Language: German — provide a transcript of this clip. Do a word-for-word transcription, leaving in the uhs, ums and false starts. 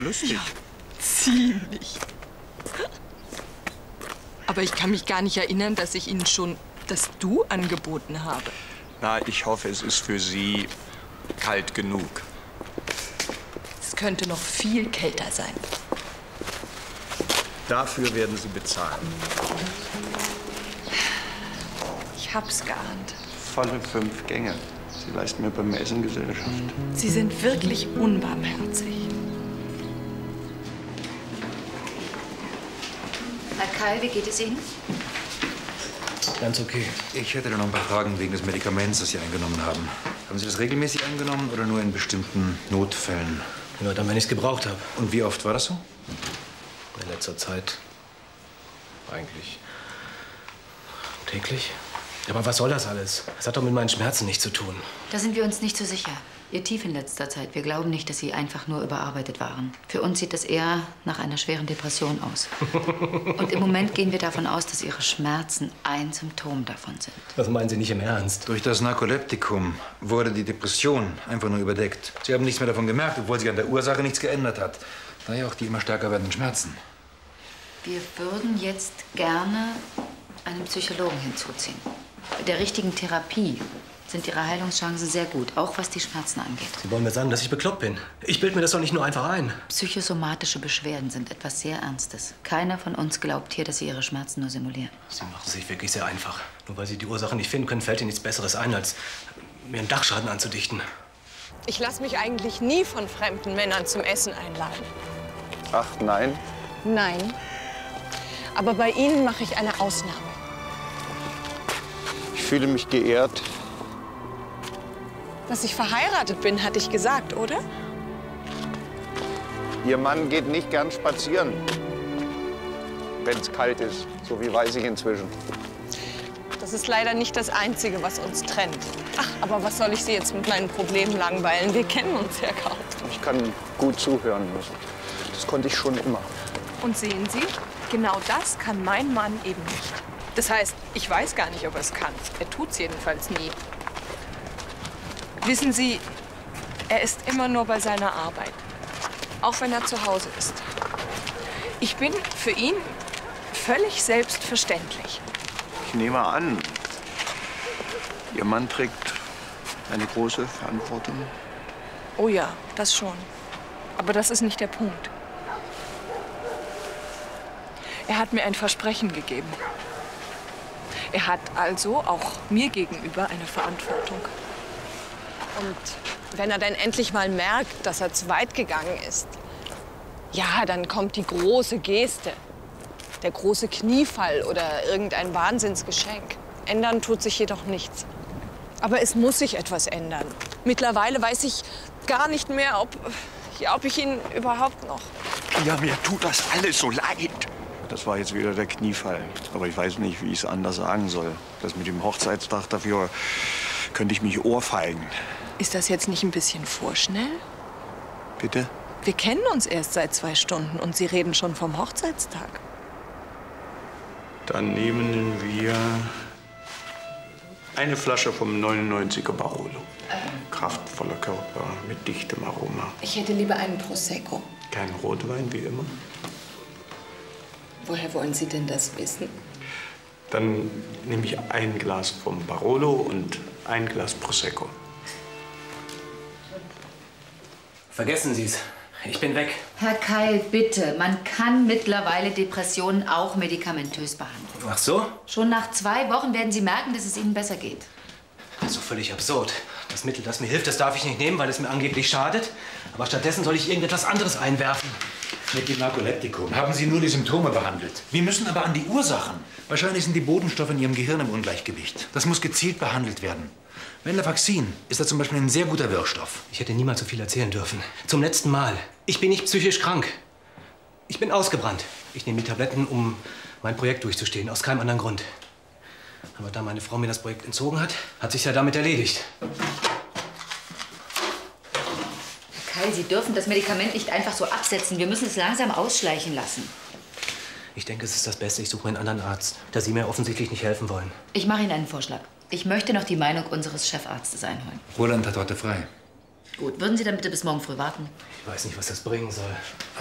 Lustig. Ja, ziemlich. Aber ich kann mich gar nicht erinnern, dass ich Ihnen schon das Du angeboten habe. Na, ich hoffe, es ist für Sie kalt genug. Es könnte noch viel kälter sein. Dafür werden Sie bezahlen. Ich hab's geahnt. Volle fünf Gänge. Sie leisten mir beim Essen Gesellschaft. Sie sind wirklich unbarmherzig. Herr Keil, wie geht es Ihnen? Ganz okay. Ich hätte noch ein paar Fragen wegen des Medikaments, das Sie eingenommen haben. Haben Sie das regelmäßig eingenommen oder nur in bestimmten Notfällen? Nur dann, wenn ich es gebraucht habe. Und wie oft war das so? In letzter Zeit eigentlich täglich. Aber was soll das alles? Das hat doch mit meinen Schmerzen nichts zu tun. Da sind wir uns nicht so sicher. Ihr Tief in letzter Zeit. Wir glauben nicht, dass Sie einfach nur überarbeitet waren. Für uns sieht das eher nach einer schweren Depression aus. Und im Moment gehen wir davon aus, dass Ihre Schmerzen ein Symptom davon sind. Das meinen Sie nicht im Ernst? Durch das Narkoleptikum wurde die Depression einfach nur überdeckt. Sie haben nichts mehr davon gemerkt, obwohl sich an der Ursache nichts geändert hat. Daher auch die immer stärker werdenden Schmerzen. Wir würden jetzt gerne einen Psychologen hinzuziehen. Bei der richtigen Therapie sind Ihre Heilungschancen sehr gut, auch was die Schmerzen angeht. Sie wollen mir sagen, dass ich bekloppt bin? Ich bilde mir das doch nicht nur einfach ein. Psychosomatische Beschwerden sind etwas sehr Ernstes. Keiner von uns glaubt hier, dass Sie Ihre Schmerzen nur simulieren. Sie machen es sich wirklich sehr einfach. Nur weil Sie die Ursache nicht finden können, fällt Ihnen nichts Besseres ein, als mir einen Dachschaden anzudichten. Ich lasse mich eigentlich nie von fremden Männern zum Essen einladen. Ach, nein. Nein. Aber bei Ihnen mache ich eine Ausnahme. Ich fühle mich geehrt. Dass ich verheiratet bin, hatte ich gesagt, oder? Ihr Mann geht nicht gern spazieren, wenn es kalt ist. So wie weiß ich inzwischen. Das ist leider nicht das Einzige, was uns trennt. Ach, aber was soll ich Sie jetzt mit meinen Problemen langweilen? Wir kennen uns ja kaum. Ich kann gut zuhören. Das konnte ich schon immer. Und sehen Sie, genau das kann mein Mann eben nicht. Das heißt, ich weiß gar nicht, ob er es kann. Er tut's jedenfalls nie. Wissen Sie, er ist immer nur bei seiner Arbeit. Auch wenn er zu Hause ist. Ich bin für ihn völlig selbstverständlich. Ich nehme an, Ihr Mann trägt eine große Verantwortung. Oh ja, das schon. Aber das ist nicht der Punkt. Er hat mir ein Versprechen gegeben. Er hat also auch mir gegenüber eine Verantwortung. Und wenn er dann endlich mal merkt, dass er zu weit gegangen ist, ja, dann kommt die große Geste. Der große Kniefall oder irgendein Wahnsinnsgeschenk. Ändern tut sich jedoch nichts. Aber es muss sich etwas ändern. Mittlerweile weiß ich gar nicht mehr, ob, ja, ob ich ihn überhaupt noch... Ja, mir tut das alles so leid. Das war jetzt wieder der Kniefall. Aber ich weiß nicht, wie ich es anders sagen soll. Das mit dem Hochzeitstag, dafür könnte ich mich ohrfeigen. Ist das jetzt nicht ein bisschen vorschnell? Bitte? Wir kennen uns erst seit zwei Stunden und Sie reden schon vom Hochzeitstag. Dann nehmen wir eine Flasche vom neunundneunziger Barolo. Kraftvoller Körper mit dichtem Aroma. Ich hätte lieber einen Prosecco. Kein Rotwein, wie immer. Woher wollen Sie denn das wissen? Dann nehme ich ein Glas vom Barolo und ein Glas Prosecco. Vergessen Sie es. Ich bin weg. Herr Keil, bitte. Man kann mittlerweile Depressionen auch medikamentös behandeln. Ach so? Schon nach zwei Wochen werden Sie merken, dass es Ihnen besser geht. Das ist doch völlig absurd. Das Mittel, das mir hilft, das darf ich nicht nehmen, weil es mir angeblich schadet. Aber stattdessen soll ich irgendetwas anderes einwerfen. Mit dem Narkoleptikum haben Sie nur die Symptome behandelt. Wir müssen aber an die Ursachen. Wahrscheinlich sind die Bodenstoffe in Ihrem Gehirn im Ungleichgewicht. Das muss gezielt behandelt werden. Venlafaxin ist da zum Beispiel ein sehr guter Wirkstoff. Ich hätte niemals so viel erzählen dürfen. Zum letzten Mal. Ich bin nicht psychisch krank. Ich bin ausgebrannt. Ich nehme die Tabletten, um mein Projekt durchzustehen. Aus keinem anderen Grund. Aber da meine Frau mir das Projekt entzogen hat, hat sich's ja damit erledigt. Herr Keil, Sie dürfen das Medikament nicht einfach so absetzen. Wir müssen es langsam ausschleichen lassen. Ich denke, es ist das Beste. Ich suche mir einen anderen Arzt, da Sie mir offensichtlich nicht helfen wollen. Ich mache Ihnen einen Vorschlag. Ich möchte noch die Meinung unseres Chefarztes einholen. Roland hat heute frei. Gut, würden Sie dann bitte bis morgen früh warten? Ich weiß nicht, was das bringen soll.